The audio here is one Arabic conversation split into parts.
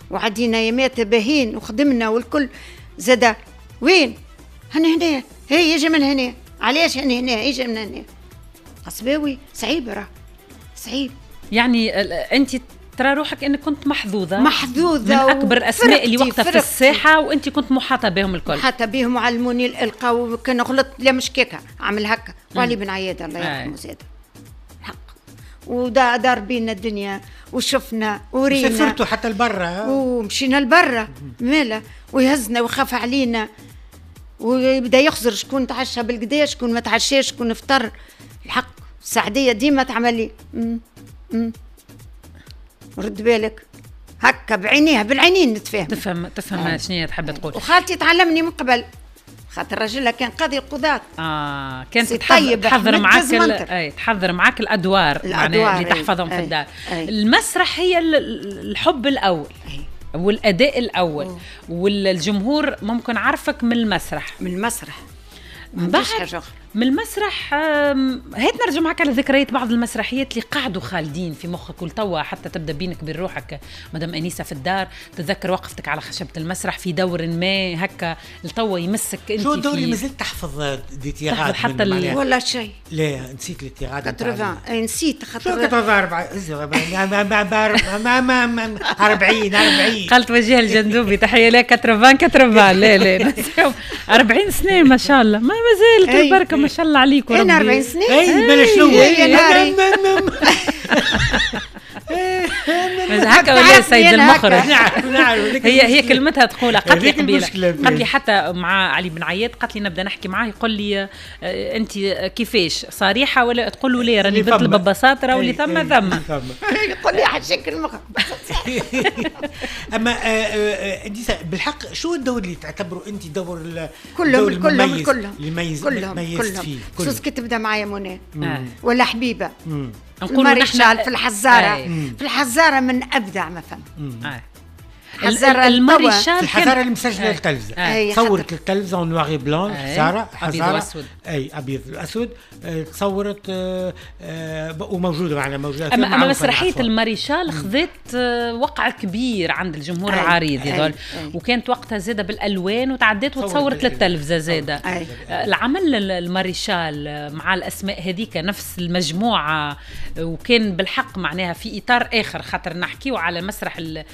وعدينا يمات باهين وخدمنا والكل زاد وين هنا هي يجي من هنا علاش هنا يجي من هنا قصباوي صعيب راه صعيب يعني انت ترى روحك انك كنت محظوظه من اكبر الاسماء اللي وقتها في الساحه وانت كنت محاطه بهم الكل محاطه بهم وعلموني الالقاء وكان غلط لا مش كيكه عمل هكا وعلي بن عياد الله يرحمه زاد الحق ودار بينا الدنيا وشفنا ورينا سافرتوا حتى لبرا ومشينا لبرا مالا ويهزنا ويخاف علينا ويبدا يخزر شكون تعشى بالقدا شكون ما تعشاش شكون فطر الحق السعديه ديما تعمل لي رد بالك هكا بعينيها بالعينين نتفاهم تفهم شنو تحب تقول. وخالتي تعلمني من قبل خاطر راجلها كان قاضي القضاة كانت تحضر معاك تحضر معاك الادوار اللي تحفظهم في الدار. المسرح هي الحب الاول والاداء الاول والجمهور ممكن عارفك من المسرح من المسرح. هات نرجع معك على ذكريات بعض المسرحيات اللي قعدوا خالدين في مخك ولتوا حتى تبدا بينك وبين روحك مدام انيسه في الدار تتذكر وقفتك على خشبه المسرح في دور ما هكا لتوا يمسك انت. شو الدور اللي مازلت تحفظ دي تيغاد حتى ولا شيء؟ لا نسيت التيغاد 80 نسيت خاطر 40 قالت وجيه الجندوبي تحيه لك 80 لا 40 سنه ما شاء الله ما زالت البركه ما شاء الله عليكم. انا 40 سنين بلا شنو هكا ولا سيد المخرج. هي كلمتها تقولها. قالت لي قبيله قالت لي حتى مع علي بن عياد قالت لي نبدا نحكي معاه يقول لي انت كيفاش صريحه ولا تقول له لي راني بنت الببساط راه اللي ثم يقول لي حشك المخرج. اما بالحق شو الدور اللي تعتبره انت دور كلهم فيه خصوص كي تبدا معايا منى ولا حبيبه نقولوا نحن في الحزاره في الحزاره من ابدع ما فهم الماريشال الحزاره اللي مسجله التلفزه صورت التلفزه نواري بلون حزاره ابيض واسود تصورت وموجوده معنا موجوده. اما مسرحيه الماريشال خذت وقع كبير عند الجمهور العريض هذول وكانت وقتها زاده بالالوان وتعدت وتصورت للتلفزه زاده. العمل الماريشال مع الاسماء هذيك نفس المجموعه وكان بالحق معناها في اطار اخر خاطر نحكيو على مسرح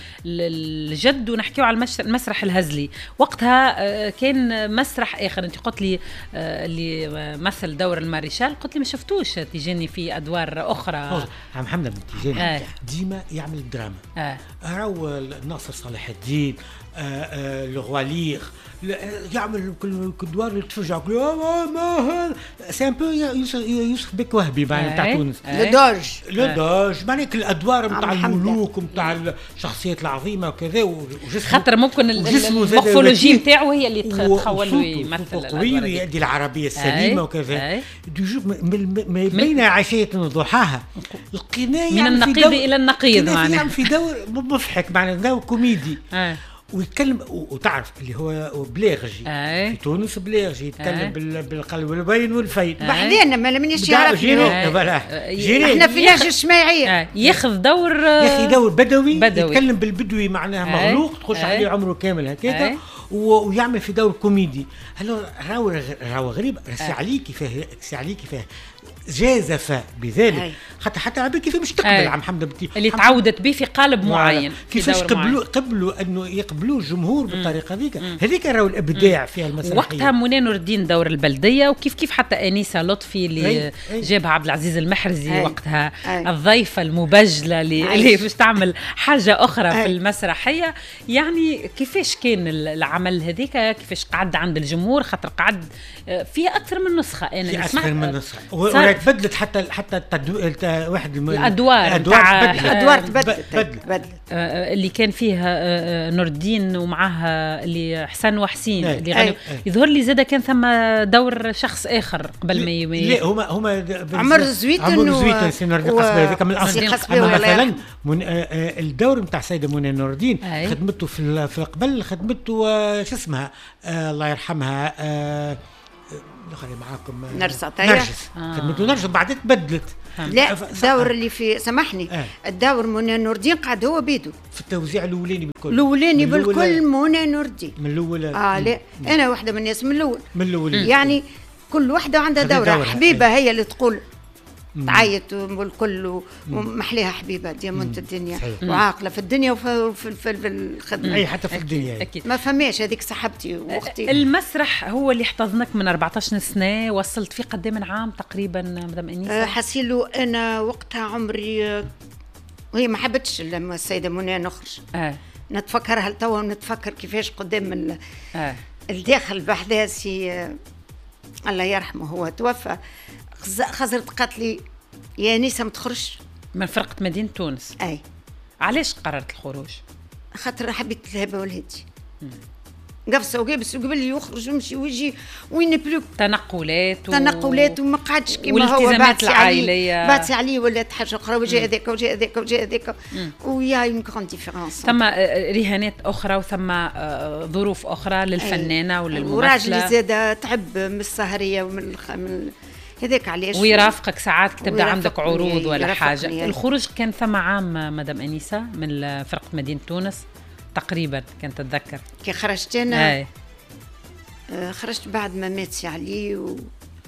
الجد ونحكيو على المسرح الهزلي. وقتها كان مسرح اخر. انت قلت لي اللي مثل دور الماريشال قلت لي ما شفتوش تيجيني في ادوار اخرى. محمد بن تيجاني ديما يعمل الدراما. راهو ناصر صلاح الدين الغواليغ يعمل كل ادوار اللي تفجع سي ان بو يوسف بك وهبي تاع تونس لدوج معناها الادوار نتاع الملوك ونتاع الشخصيات العظيمه وكذا خاطر ممكن المورفولوجي نتاعو هي اللي تخول له يمثل قوي يدي العربيه السليمه وكذا ما بين عشيه وضحاها القنايه من النقيض الى النقيض معناها في دور مضحك معناها دور كوميدي ويتكلم وتعرف اللي هو بلاغجي في تونس بلاغجي يتكلم بالقلب والبين والفيد بعدين ما لمنيش يعرفني احنا في نهج الشماعيه ياخذ دور دور بدوي يتكلم بالبدوي معناها مغلوق تخش عليه عمره كامل هكذا ويعمل في دور كوميدي. هلا راهو غريب سي عليكي فيه جازف بذلك حتى عبد كيف مش تقبل عم محمد بنتي اللي تعودت به في قالب معين كيفاش قبلوا انه يقبلوا الجمهور بالطريقه هذيك راهو الابداع فيها المسرحيه. وقتها منى نور الدين دور البلديه وكيف حتى انيسه لطفي اللي جابها عبد العزيز المحرزي وقتها الضيفه المبجله اللي باش تعمل حاجه اخرى في المسرحيه. يعني كيفاش كان العمل هذيك كيفاش قعد عند الجمهور خاطر قعد فيها اكثر من نسخه انا اكثر من نسخه بدلت حتى واحد الادوار تبدلت اللي كان فيها نور الدين ومعها اللي حسن وحسين اللي غنوا. يظهر لي زاده كان ثم دور شخص اخر قبل ما لا هما عمر زويتن سينور القصبه هذيك من الاصل. مثلا الدور نتاع السيده منى نور الدين خدمته في قبل خدمته شو اسمها الله يرحمها خلي معاكم نرجس خدمته نرجس بعدين تبدلت. لا الدور اللي في سامحني الدور منى نور الدين قعد هو بيدو في التوزيع الاولاني بالكل منى نور الدين من الاول. لا انا واحده من الناس من الاول يعني كل واحده عندها دورة حبيبه هي اللي تقول تعيط والكل ومحليها حبيبه ديامونت الدنيا وعاقله في الدنيا وفي الخدمه اي حتى في الدنيا أكيد. ما فماش هذيك صاحبتي واختي. المسرح هو اللي احتضنك من 14 سنه، وصلت فيه قد من عام تقريبا مدام انيسه؟ حسيلو انا وقتها عمري وهي ما حبتش لما السيده منى نخرج. نتفكرها لتوا ونتفكر كيفاش قدام الداخل باحداثي الله يرحمه هو توفى. خزرت قالت لي يا نيسة ما تخرجش من فرقة مدينة تونس. علاش قررت الخروج؟ خاطر حبيت الهبة والهدي قفصة وقابس وقبل لي يخرج ويمشي ويجي وين بلو تنقلات وما قعدش كيما هو باتسي عليه ولا حاجة أخرى وجاء هذاك وجاء هذاك وجاء هذاك ويا اون كرون ديفيرونس. ثم رهانات أخرى وثم ظروف أخرى للفنانة وللممثلة. وراجلي زاد تعب من السهرية ومن هذاك علاش ويرافقك ساعات تبدا عندك عروض ولا حاجه. الخروج كان ثم عام مدام انيسه من فرقه مدينه تونس تقريبا كنت اتذكر كي خرجت انا. خرجت بعد ما مات سي علي يظل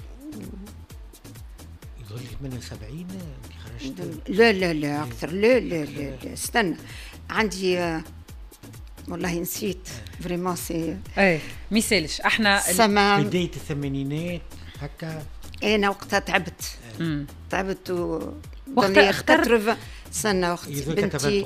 لك 78 كي خرجت؟ لا اكثر. لا استنى عندي والله نسيت فريمون سي ما يسالش. احنا بدايه الثمانينات هكا انا وقتها تعبت وقتها اخترت سنه وقت بنتي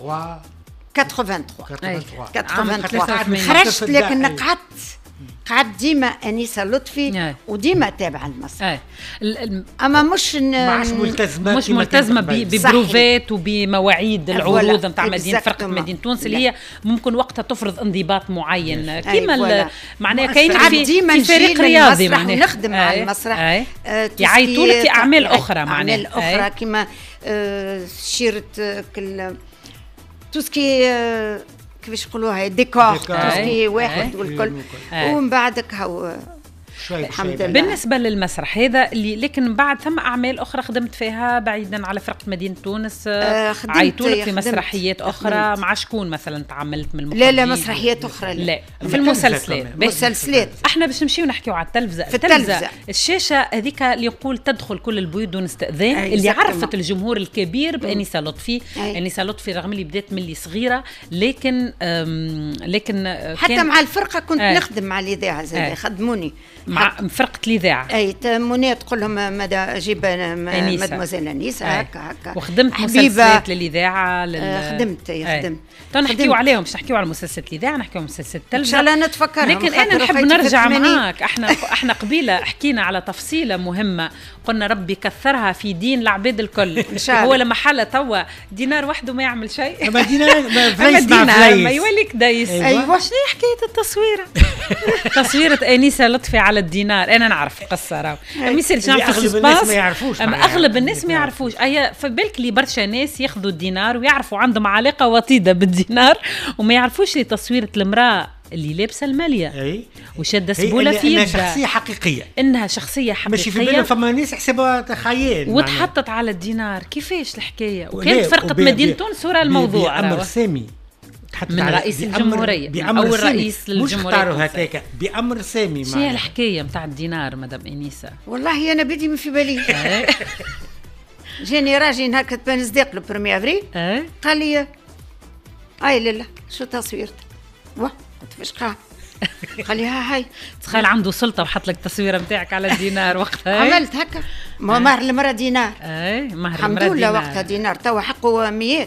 83 خرجت لكن قعدت ديما انيسه لطفي وديما تابعه المسرح. اما مش ملتزمه ببروفات وبمواعيد العروض نتاع مدينه فرقه مدينه تونس اللي هي ممكن وقتها تفرض انضباط معين كيما معناها كاين في فريق رياضي معناها نخدم على المسرح يعيطوا لك اعمال اخرى معناها اعمال اخرى كيما شيره توسكي كيفاش يقولوها ديكور توسكي واحد والكل ومن بعدك هو الحمد لله. بالنسبه للمسرح هذا اللي لكن بعد ثم اعمال اخرى خدمت فيها بعيدا على فرقه مدينه تونس. عيطولك في مسرحيات اخرى مع شكون مثلا تعاملت من المخرجين؟ لا مسرحيات اخرى لا في المسلسلات. احنا باش نمشيو نحكيو على التلفزه الشاشه هذيك اللي يقول تدخل كل البيوت دون استئذان اللي عرفت الجمهور الكبير بانيسه لطفي. انيسه لطفي رغم اللي بدات ملي صغيره لكن حتى مع الفرقه كنت نخدم مع الاذاعه خدموني مع فرقة الإذاعة. منى تقول لهم مدى جيب مدموزيل أنيسة هكا وخدمت مسلسلات للإذاعة خدمت نحكيو عليهم باش نحكيو على مسلسلات الإذاعة نحكيو على مسلسلات التلفزة إن شاء الله نتفكرهم. لكن أنا نحب نرجع معاك. احنا قبيلة حكينا على تفصيلة مهمة قلنا ربي كثرها في دين العباد الكل. هو لما حل توا دينار وحده ما يعمل شيء. ما دينار ما يوليك دايس. أيوة شنو حكاية التصويرة؟ تصويرة أنيسة لطفي على الدينار. أنا نعرف القصة راهو ما يصيرش نعرف الناس ما يعرفوش. أغلب الناس ما يعرفوش. فبالك لي برشا ناس ياخذوا الدينار ويعرفوا عندهم علاقة وطيدة بالدينار وما يعرفوش لي تصويرة المرأة اللي لابسه الماليه وشاده سبوله في يدها. شخصيه حقيقيه. انها شخصيه حقيقيه ماشي في بالهم فما ناس يحسبوها خيال وتحطت على الدينار. كيفاش الحكايه؟ وكانت فرقه مدينه تونس ورا الموضوع بأمر سامي من رئيس الجمهوريه اول رئيس للجمهوريه. مش اختاروا هكاك بأمر سامي. شنو هي الحكايه نتاع الدينار مدام انيسه؟ والله انا بدي من في بالي جاني راجل هكا تبان صديق لو 1 افريل قال لي لا شو تصويرتك؟ قلت فاش قاع؟ قال لي هاي تخيل عنده سلطه وحط لك التصويره نتاعك على الدينار وقتها. عملت هكا مهر المرأة دينار. مهر الحمد لله وقتها دينار توا حقه 100.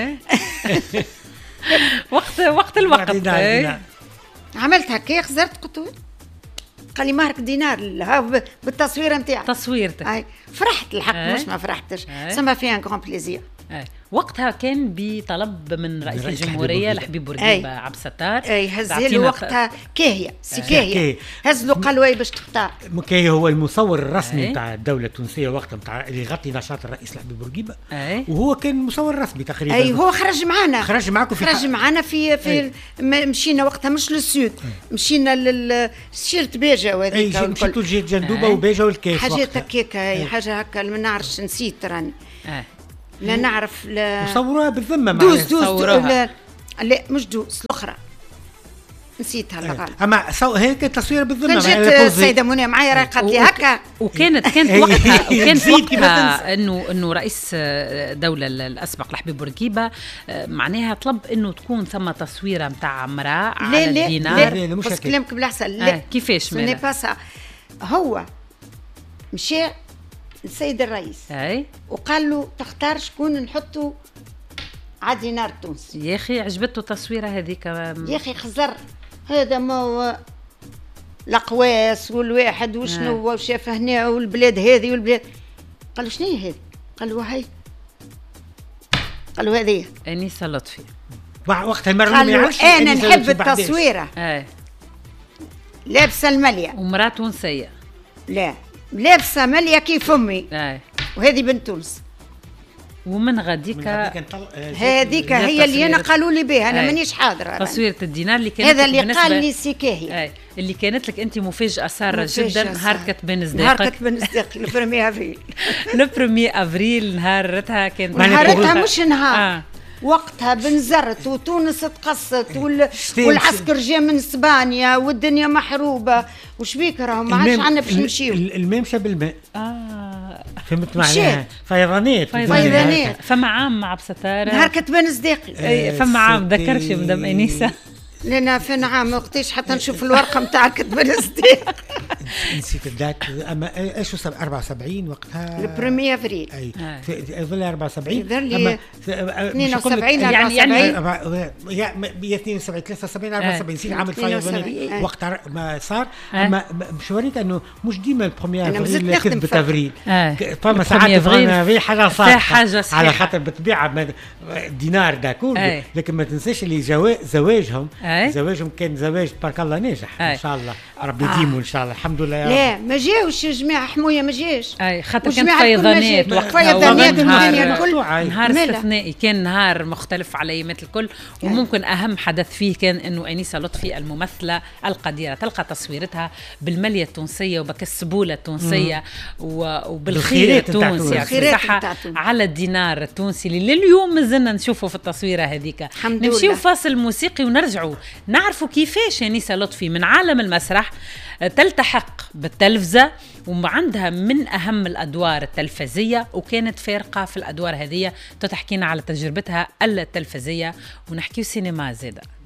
وقت الوقت عملت هكا خزرت قلت قال لي مهرك دينار بالتصويره نتاعك. تصويرتك فرحت الحق مش ما فرحتش سما فيها ان كرون بليزير. وقتها كان بطلب من رئيس الجمهورية لحبيب بورقيبة عبد الستار. هز له وقتها كاهية كاهية هز له قال له باش تختار. كاهية هو المصور الرسمي نتاع الدولة التونسية وقتها نتاع اللي يغطي نشاط الرئيس لحبيب بورقيبة. وهو كان مصور رسمي تقريبا. هو خرج معنا. خرج معنا في مشينا وقتها مش للسود، مشينا للشيرت بيجا وهذيك. مشيتوا لجهة جندوبة وبيجا والكاس. حاجات هكاك حاجة هكا ما نعرفش نسيت راني. لا نعرف وصوروها بالذمة دوز لا مش دوز الأخرى نسيتها الغالب. أما هيك تصوير بالذمة. جت السيدة منى معايا راه قالت لي هكا. وكانت وقتها إنه رئيس دولة الأسبق لحبيب بورقيبة معناها طلب إنه تكون ثم تصويرة متاع امرأة على الدينار. لا بس كلامك بالأحسن. لا كيفاش مالا هو مشى السيد الرئيس وقال له تختار شكون نحطه على دينار تونسي. يا اخي عجبته التصويره هذيك يا اخي خزر هذا ما هو الاقواس والواحد وشنو وشاف هنا والبلاد هذه والبلاد. قال له شنو هي هذه؟ قال له هاي. قال له هذه انيسه لطفي. وقتها المرة قال له انا نحب التصويره لابسه المليه ومراه تونسيه. لا لابسه مليه كيف امي. وهذه بنت تونس. ومن غاديك هذيك هي اللي انا قالوا لي بها انا مانيش حاضره. تصويره الدينار اللي كانت هذا اللي قال لي سيكاهي اللي كانت لك انت مفاجاه ساره جدا. نهار كتبان صداقك. نهار كتبان صداقي البرمي افريل. البرمي افريل نهارتها كانت نهارتها مش نهار وقتها بنزرت وتونس تقصت والعسكر جاء من اسبانيا والدنيا محروبه وشبيك راهم ما عادش عندنا باش نمشيو. الماء مشى بالماء. فهمت معناها فيضانات. فما عام مع بستار نهار كتبان صداقي. فما عام ذكرش مدام انيسه. لنا فين عام وقتاش حتى نشوف الورقه نتاع كتبان صداقي. نسيت الدات. اما ايش 74 وقتها البرمي افريل. يظل 74 اما 72 72 73 74 سنه عام الفيضانات وقتها ما صار. اما مش وريك انه مش ديما البرمي افريل كذبت افريل. فما ساعات في حاجه صارت على خاطر بالطبيعه دينار داكور. لكن ما تنساش اللي زواجهم كان زواج بارك الله ناجح ان شاء الله. ربي يديمه ان شاء الله. الحمد لله. لا ما جاوش يا جماعه حمويه ما جاش. خاطر كانت فيضانات وقتها الدنيا الكل نهار استثنائي. كان نهار مختلف على ايامات الكل. وممكن اهم حدث فيه كان انه انيسه لطفي الممثله القديره تلقى تصويرتها بالماليه التونسيه وبكالسبوله التونسيه وبالخير التونسي على الدينار التونسي اللي لليوم مازلنا نشوفه في التصويره هذيك. نمشيو فاصل موسيقي ونرجعوا نعرفوا كيفاش انيسه لطفي من عالم المسرح تلتحق بالتلفزة وعندها من أهم الأدوار التلفزية وكانت فارقة في الأدوار هذه. تحكينا على تجربتها التلفزية ونحكيو سينما زيادة.